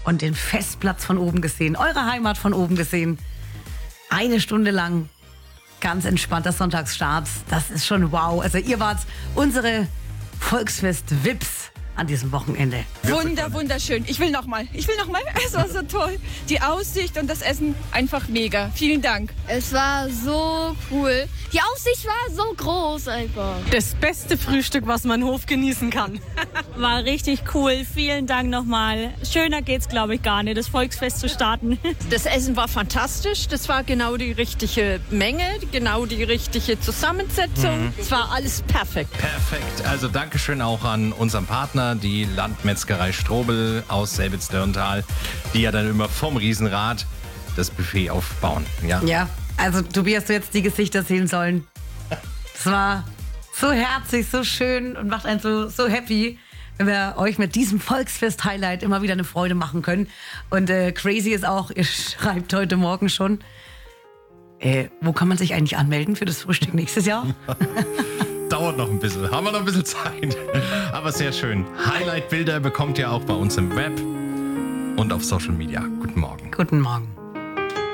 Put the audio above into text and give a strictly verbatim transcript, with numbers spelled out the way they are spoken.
und den Festplatz von oben gesehen, eure Heimat von oben gesehen. Eine Stunde lang ganz entspannter Sonntagsstart. Das ist schon wow. Also ihr wart unsere Volksfest-V I Ps an diesem Wochenende. Wunder, wunderschön. Ich will noch mal. Ich will noch mal. Es war so toll. Die Aussicht und das Essen einfach mega. Vielen Dank. Es war so cool. Die Aussicht war so groß einfach. Das beste Frühstück, was man Hof genießen kann. War richtig cool. Vielen Dank nochmal. Schöner geht's, glaube ich, gar nicht, das Volksfest zu starten. Das Essen war fantastisch. Das war genau die richtige Menge, genau die richtige Zusammensetzung. Mhm. Es war alles perfekt. Perfekt. Also Dankeschön auch an unseren Partner, die Landmetzgerei Strobel aus Selbitz-Dörntal, die ja dann immer vom Riesenrad das Buffet aufbauen. Ja. Ja, also Tobias, du hättest die Gesichter sehen sollen. Es war so herzig, so schön und macht einen so, so happy, wenn wir euch mit diesem Volksfest-Highlight immer wieder eine Freude machen können. Und äh, crazy ist auch, ihr schreibt heute Morgen schon, äh, wo kann man sich eigentlich anmelden für das Frühstück nächstes Jahr? Dauert noch ein bisschen, haben wir noch ein bisschen Zeit. Aber sehr schön. Highlight-Bilder bekommt ihr auch bei uns im Web und auf Social Media. Guten Morgen. Guten Morgen.